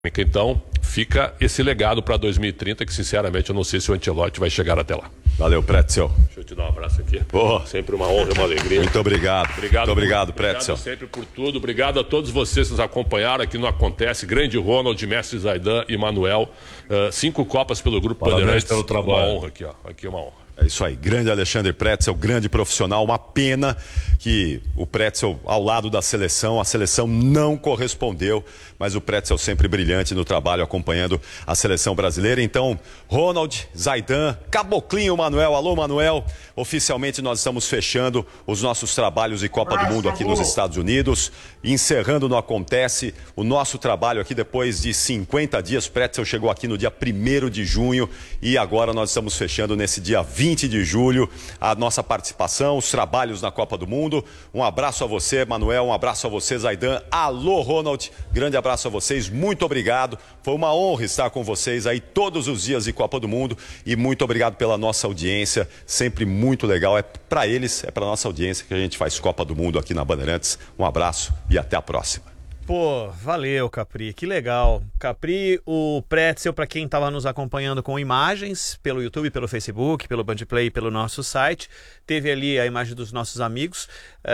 Então, fica esse legado para 2030, que sinceramente eu não sei se o Ancelotti vai chegar até lá. Valeu, Pretzel. Deixa eu te dar um abraço aqui. Sempre uma honra e uma alegria. Muito obrigado. Muito obrigado, Pretzel. Obrigado sempre por tudo. Obrigado a todos vocês que nos acompanharam aqui no Acontece. Grande Ronald, Mestre Zaidan e Manuel. 5 Copas pelo Grupo Bandeirantes. Pelo trabalho. Uma honra aqui, ó. Aqui é uma honra. É isso aí, grande Alexandre Pretzel, grande profissional. Uma pena que o Pretzel, ao lado da seleção, a seleção não correspondeu, mas o Pretzel sempre brilhante no trabalho, acompanhando a seleção brasileira. Então, Ronald, Zaidan, Caboclinho, Manuel. Alô, Manuel. Oficialmente nós estamos fechando os nossos trabalhos de Copa do Mundo aqui nos Estados Unidos. Encerrando no Acontece o nosso trabalho aqui depois de 50 dias. Pretzel chegou aqui no dia 1º de junho e agora nós estamos fechando nesse dia 20 de julho a nossa participação, os trabalhos na Copa do Mundo. Um abraço a você, Manuel, um abraço a você, Zaidan. Alô, Ronald, grande abraço a vocês, muito obrigado. Foi uma honra estar com vocês aí todos os dias de Copa do Mundo e muito obrigado pela nossa audiência, sempre muito legal. É para eles, é para nossa audiência que a gente faz Copa do Mundo aqui na Bandeirantes. Um abraço e até a próxima. Pô, valeu, Capri, que legal. Capri, o Pretzel, para quem estava nos acompanhando com imagens pelo YouTube, pelo Facebook, pelo Bandplay, pelo nosso site, teve ali a imagem dos nossos amigos,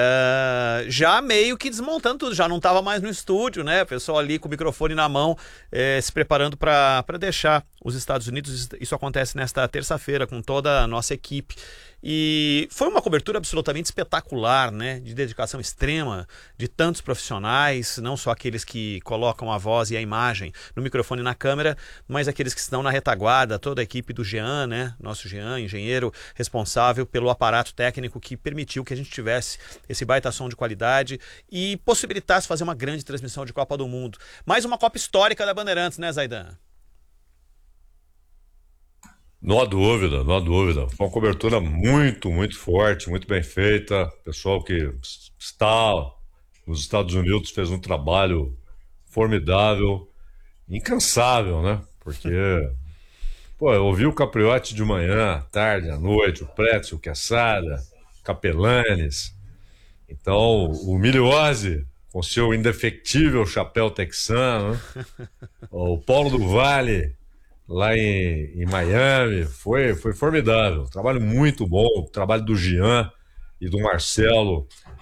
já meio que desmontando tudo, já não estava mais no estúdio, né? O pessoal ali com o microfone na mão, se preparando para deixar os Estados Unidos. Isso acontece nesta terça-feira com toda a nossa equipe. E foi uma cobertura absolutamente espetacular, né? De dedicação extrema de tantos profissionais, não só aqueles que colocam a voz e a imagem no microfone e na câmera, mas aqueles que estão na retaguarda, toda a equipe do Jean, né? Nosso Jean, engenheiro responsável pelo aparato técnico que permitiu que a gente tivesse esse baita som de qualidade e possibilitasse fazer uma grande transmissão de Copa do Mundo. Mais uma Copa histórica da Bandeirantes, né, Zaidan? Não há dúvida, não há dúvida. Foi uma cobertura muito, muito forte, muito bem feita. O pessoal que está nos Estados Unidos fez um trabalho formidável, incansável, né? Porque, pô, eu ouvi o Capriotti de manhã, à tarde, à noite, o Pretzel, o Quesada, Capelanes. Então, o Miliose, com seu indefectível chapéu texano, né? O Paulo do Vale, lá em Miami, foi formidável. Trabalho muito bom, o trabalho do Jean e do Marcelo.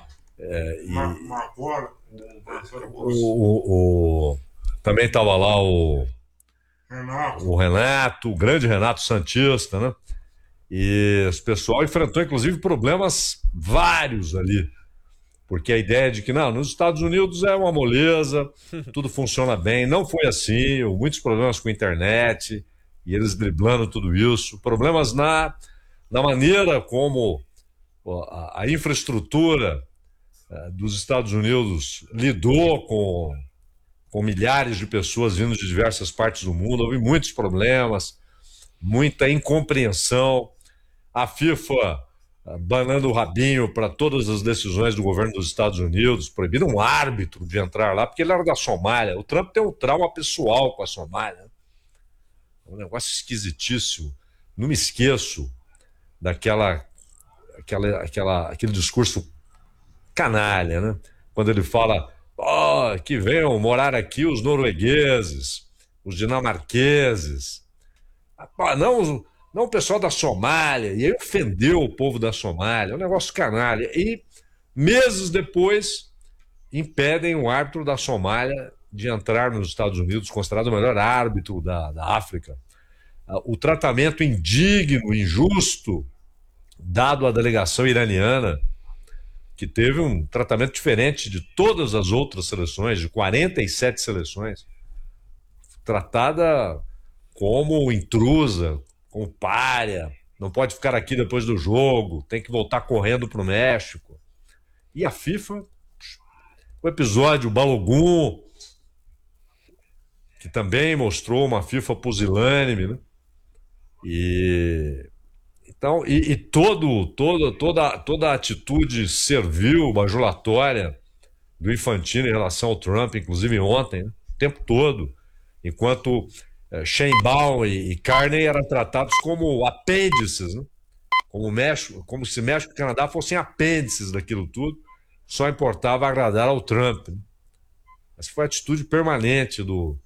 Também estava lá o Renato, o grande Renato Santista, né? E esse pessoal enfrentou, inclusive, problemas vários ali. Porque a ideia de que, não, nos Estados Unidos é uma moleza, tudo funciona bem. Não foi assim, muitos problemas com a internet, e eles driblando tudo isso. Problemas na maneira como a infraestrutura dos Estados Unidos lidou com milhares de pessoas vindo de diversas partes do mundo. Houve muitos problemas, muita incompreensão. A FIFA banando o rabinho para todas as decisões do governo dos Estados Unidos, proibiram um árbitro de entrar lá, porque ele era da Somália. O Trump tem um trauma pessoal com a Somália. É um negócio esquisitíssimo. Não me esqueço daquele discurso canalha, né? Quando ele fala, que venham morar aqui os noruegueses, os dinamarqueses. Não o pessoal da Somália, e aí ofendeu o povo da Somália, é um negócio canalha. E meses depois impedem o árbitro da Somália de entrar nos Estados Unidos, considerado o melhor árbitro da África. O tratamento indigno, injusto, dado à delegação iraniana, que teve um tratamento diferente de todas as outras seleções, de 47 seleções, tratada como intrusa, como pária, não pode ficar aqui depois do jogo, tem que voltar correndo para o México. E a FIFA, o episódio Balogun, que também mostrou uma FIFA pusilânime, né? Então, toda a atitude servil, bajulatória do Infantino em relação ao Trump, inclusive ontem, né? O tempo todo, enquanto Sheinbaum e Carney eram tratados como apêndices, né? Como se México e Canadá fossem apêndices daquilo tudo, só importava agradar ao Trump, né? Essa foi a atitude permanente do